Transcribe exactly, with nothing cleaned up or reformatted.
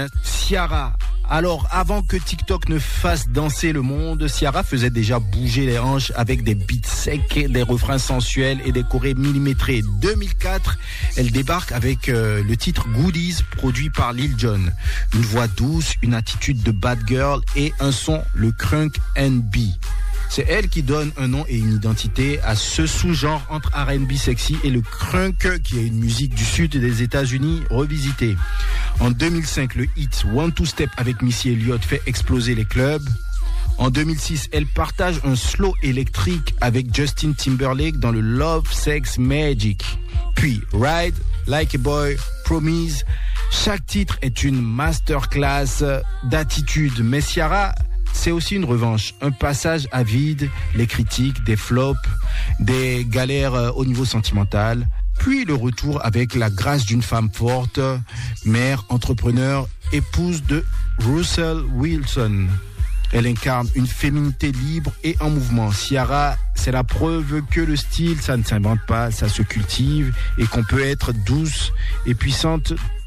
Ciara. Alors, avant que TikTok ne fasse danser le monde, Ciara faisait déjà bouger les hanches avec des beats secs, des refrains sensuels et des chorés millimétrés. deux mille quatre, elle débarque avec euh, le titre Goodies, produit par Lil Jon. Une voix douce, une attitude de bad girl et un son, le crunk N B. C'est elle qui donne un nom et une identité à ce sous-genre entre R and B sexy et le crunk, qui est une musique du sud des États-Unis revisitée. En deux mille cinq, le hit One Two Step avec Missy Elliott fait exploser les clubs. En deux mille six, elle partage un slow électrique avec Justin Timberlake dans le Love, Sex, Magic. Puis Ride, Like a Boy, Promise. Chaque titre est une masterclass d'attitude. Mais Ciara, c'est aussi une revanche, un passage à vide, les critiques, des flops, des galères au niveau sentimental, puis le retour avec la grâce d'une femme forte, mère, entrepreneur, épouse de Russell Wilson. Elle incarne une féminité libre et en mouvement. Ciara, c'est la preuve que le style, ça ne s'invente pas, ça se cultive et qu'on peut être douce et puissante